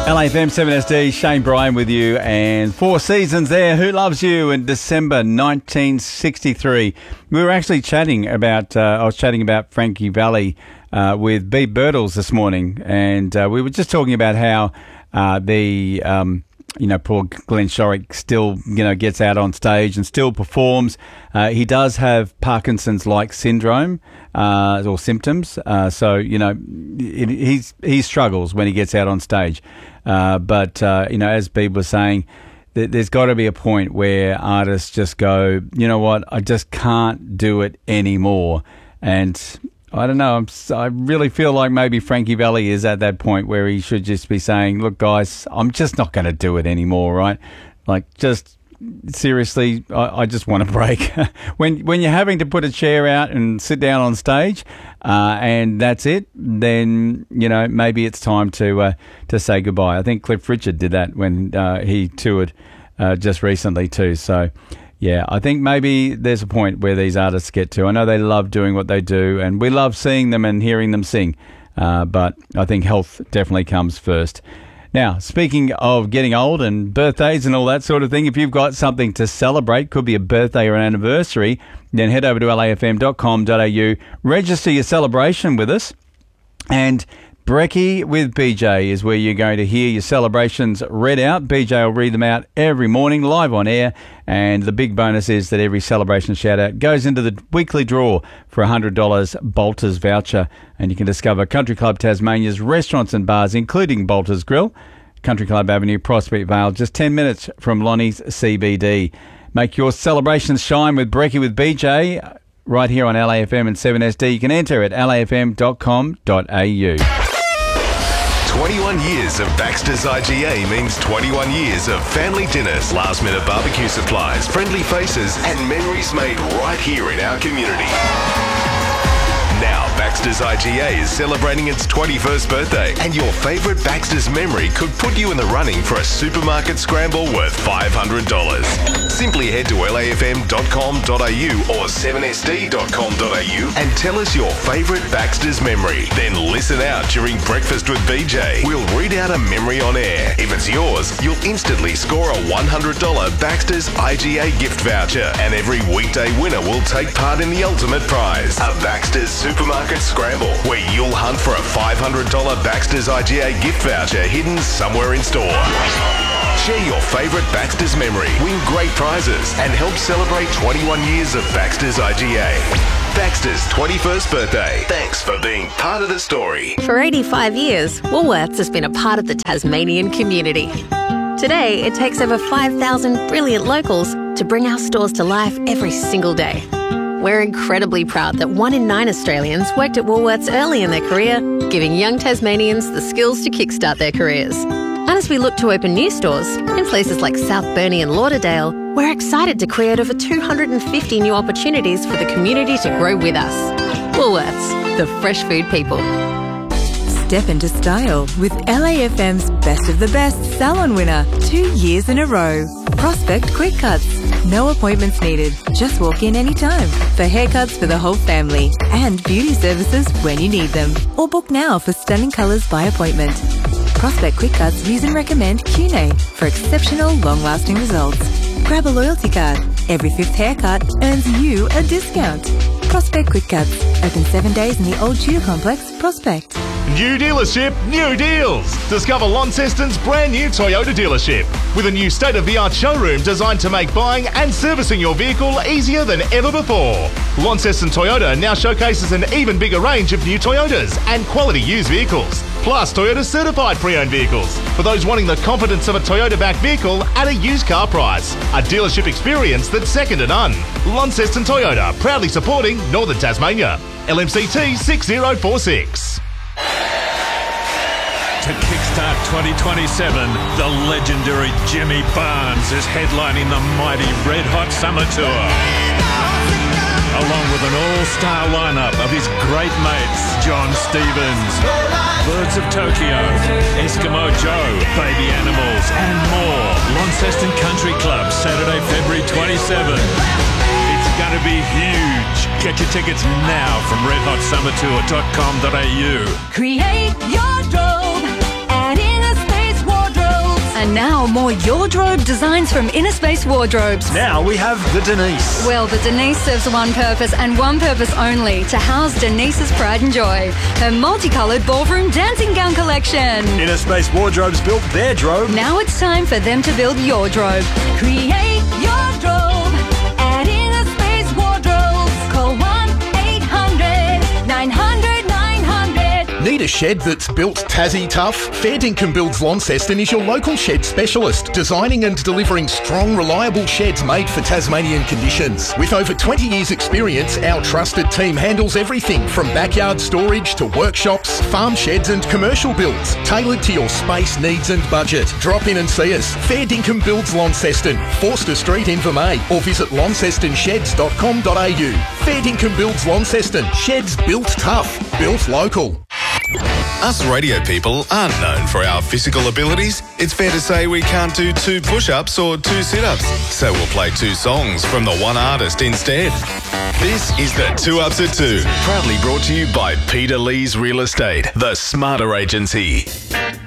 LAFM 7SD, Shane Bryan with you, and Four Seasons there. Who Loves You in December 1963. We were actually chatting about, I was chatting about Frankie Valli with Beeb Birtles this morning, and we were just talking about how poor Glenn Shorrock still, gets out on stage and still performs. He does have Parkinson's-like syndrome or symptoms, so he struggles when he gets out on stage. But as Beeb was saying, there's got to be a point where artists just go, you know what, I just can't do it anymore. And I don't know, I really feel like maybe Frankie Valli is at that point where he should just be saying, look, guys, I'm just not going to do it anymore, right? Like, just seriously, I just want a break. When you're having to put a chair out and sit down on stage and that's it, then, maybe it's time to say goodbye. I think Cliff Richard did that when he toured just recently too, so... Yeah, I think maybe there's a point where these artists get to. I know they love doing what they do, and we love seeing them and hearing them sing, but I think health definitely comes first. Now, speaking of getting old and birthdays and all that sort of thing, if you've got something to celebrate, could be a birthday or an anniversary, then head over to lafm.com.au, register your celebration with us, and Brekkie with BJ is where you're going to hear your celebrations read out. BJ will read them out every morning live on air, and the big bonus is that every celebration shout out goes into the weekly draw for a $100 Bolter's voucher, and you can discover Country Club Tasmania's restaurants and bars, including Bolter's Grill, Country Club Avenue, Prospect Vale, just 10 minutes from Lonnie's CBD. Make your celebrations shine with Brekkie with BJ right here on LAFM and 7SD. You can enter at lafm.com.au. 21 years of Baxter's IGA means 21 years of family dinners, last-minute barbecue supplies, friendly faces, and memories made right here in our community. Now, Baxter's IGA is celebrating its 21st birthday, and your favourite Baxter's memory could put you in the running for a supermarket scramble worth $500. Simply head to lafm.com.au or 7sd.com.au and tell us your favourite Baxter's memory. Then listen out during Breakfast with BJ. We'll read out a memory on air. If it's yours, you'll instantly score a $100 Baxter's IGA gift voucher, and every weekday winner will take part in the ultimate prize, a Baxter's Supermarket Scramble, where you'll hunt for a $500 Baxter's IGA gift voucher hidden somewhere in store. Share your favourite Baxter's memory, win great prizes, and help celebrate 21 years of Baxter's IGA. Baxter's 21st birthday. Thanks for being part of the story. For 85 years, Woolworths has been a part of the Tasmanian community. Today, it takes over 5,000 brilliant locals to bring our stores to life every single day. We're incredibly proud that 1 in 9 Australians worked at Woolworths early in their career, giving young Tasmanians the skills to kickstart their careers. And as we look to open new stores in places like South Burnie and Lauderdale, we're excited to create over 250 new opportunities for the community to grow with us. Woolworths, the fresh food people. Step into style with LAFM's Best of the Best salon winner 2 years in a row. Prospect Quick Cuts. No appointments needed. Just walk in anytime for haircuts for the whole family and beauty services when you need them. Or book now for stunning colours by appointment. Prospect Quick Cuts use and recommend QNA for exceptional long-lasting results. Grab a loyalty card. Every 5th haircut earns you a discount. Prospect Quick Cuts. Open 7 days in the Old Tudor Complex, Prospect. New dealership, new deals. Discover Launceston's brand new Toyota dealership with a new state-of-the-art showroom designed to make buying and servicing your vehicle easier than ever before. Launceston Toyota now showcases an even bigger range of new Toyotas and quality used vehicles, plus Toyota certified pre-owned vehicles for those wanting the confidence of a Toyota-backed vehicle at a used car price. A dealership experience that's second to none. Launceston Toyota, proudly supporting Northern Tasmania. LMCT 6046. To kickstart 2027, the legendary Jimmy Barnes is headlining the mighty Red Hot Summer Tour. Along with an all-star lineup of his great mates, John Stevens, Birds of Tokyo, Eskimo Joe, Baby Animals, and more. Launceston Country Club, Saturday, February 27. It's going to be huge. Get your tickets now from redhotsummertour.com.au. Create your drobe, and in a space war more wardrobe designs from Inner Space Wardrobes. Now we have the Denise. Well, the Denise serves one purpose and one purpose only, to house Denise's pride and joy. Her multicoloured ballroom dancing gown collection. Inner Space Wardrobes built their drobe. Now it's time for them to build your drobe. Create your drobe at Inner Space Wardrobes. Call 1-800-900-900. Need a shed that's built Tassie tough? Fair Dinkum Builds Launceston is your local shed specialist, designing and delivering strong, reliable sheds made for Tasmanian conditions. With over 20 years' experience, our trusted team handles everything from backyard storage to workshops, farm sheds and commercial builds, tailored to your space needs and budget. Drop in and see us. Fair Dinkum Builds Launceston, Forster Street, Invermay, or visit launcestonsheds.com.au. Fair Dinkum Builds Launceston. Sheds built tough, built local. Us radio people aren't known for our physical abilities. It's fair to say we can't do 2 push-ups or 2 sit-ups. So we'll play 2 songs from the one artist instead. This is the 2 Ups at 2. Proudly brought to you by Peter Lee's Real Estate, the smarter agency.